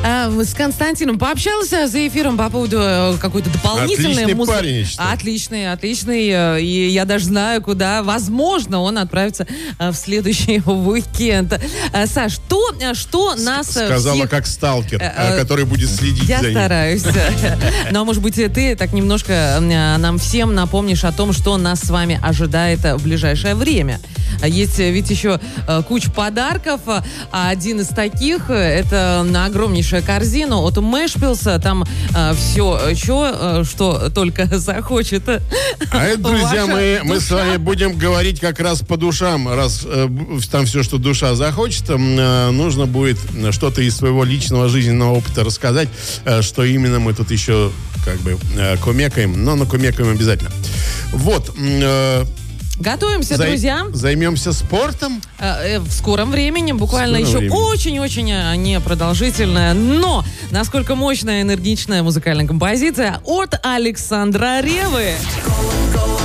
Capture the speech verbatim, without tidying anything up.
А, с Константином пообщался за эфиром по поводу какой-то дополнительной Отличный музыки. парень, я считаю. Отличный, отличный. И я даже знаю, куда, возможно, он отправится в следующий уикенд. Саш, что, что нас Сказала всех... как сталкер, который будет следить Я за ним. стараюсь. Но, может быть, ты так немножко нам всем напомнишь о том, что нас с вами ожидает в ближайшее время. Есть ведь еще куча подарков. А один из таких — это огромнейшая корзина от Мэшпилса. Там все, чё, что только захочет. А это, друзья, мы, мы с вами будем говорить как раз по душам. Раз э, там все, что душа захочет, э, нужно будет что-то из своего личного жизненного опыта рассказать, э, что именно мы тут еще как бы э, кумекаем, но накумекаем обязательно. Вот. Э, Готовимся, зай- друзья. Займемся спортом. Э, В скором времени, буквально скором еще времени. очень-очень непродолжительная, но насколько мощная, энергичная музыкальная композиция от Александра Ревы. Going, going.